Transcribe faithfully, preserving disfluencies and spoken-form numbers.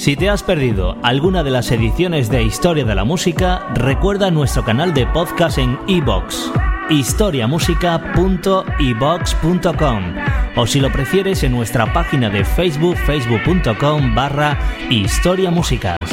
Si te has perdido alguna de las ediciones de Historia de la Música, recuerda nuestro canal de podcast en iVoox, historiamusica punto ivox punto com, o si lo prefieres en nuestra página de Facebook, facebook punto com barra historiamúsicas.